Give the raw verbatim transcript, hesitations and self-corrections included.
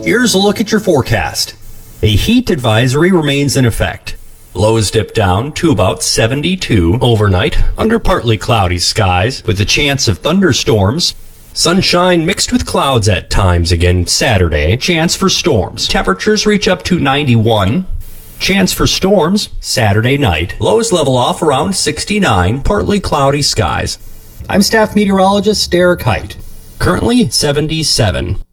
Here's a look at your forecast. A heat advisory remains in effect. Lows dip down to about seventy-two overnight under partly cloudy skies with a chance of thunderstorms. Sunshine mixed with clouds at times again Saturday. Chance for storms. Temperatures reach up to ninety-one. Chance for storms Saturday night. Lows level off around sixty-nine. Partly cloudy skies. I'm staff meteorologist Derek Height. Currently seventy-seven.